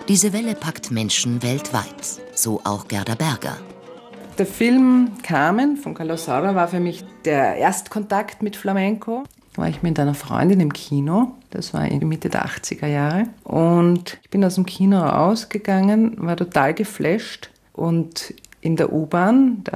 Diese Welle packt Menschen weltweit, so auch Gerda Berger. Der Film Carmen von Carlos Saura war für mich der Erstkontakt mit Flamenco. Da war ich mit einer Freundin im Kino, das war in Mitte der 80er Jahre. Und ich bin aus dem Kino rausgegangen, war total geflasht. Und in der U-Bahn, da